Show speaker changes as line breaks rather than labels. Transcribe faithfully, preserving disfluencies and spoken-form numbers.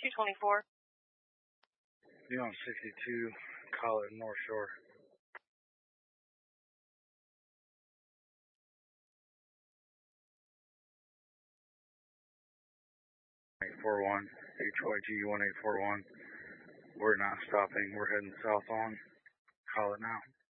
two twenty-four.
You on sixty-two, College North Shore. eight four one, H Y G one eight four one. We're not stopping. We're heading south on. Call it now.